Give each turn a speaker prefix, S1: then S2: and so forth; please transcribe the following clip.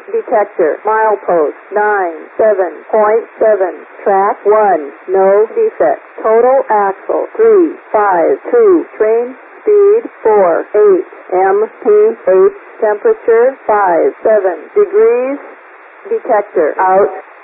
S1: detector, milepost 97.7, track 1, no defect, total axle 352, train speed 48, MPH, temperature 57 degrees, detector out.